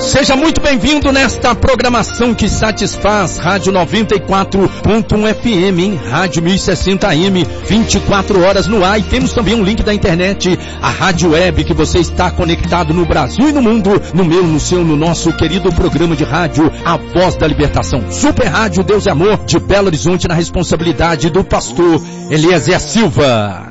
Seja muito bem-vindo nesta programação que satisfaz. Rádio 94.1 FM, hein? Rádio 1060 AM, 24 horas no ar. E temos também um link da internet, a Rádio Web, que você está conectado no Brasil e no mundo, no meu, no seu, no nosso querido programa de rádio, A Voz da Libertação. Super Rádio Deus e Amor, de Belo Horizonte, na responsabilidade do pastor Eliezer Silva.